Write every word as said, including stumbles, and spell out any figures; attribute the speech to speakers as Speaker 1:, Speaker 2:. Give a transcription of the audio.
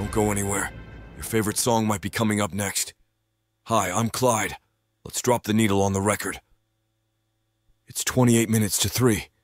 Speaker 1: Don't go anywhere. Your favorite song might be coming up next. Hi, I'm Clyde. Let's drop the needle on the record. It's twenty-eight minutes to three.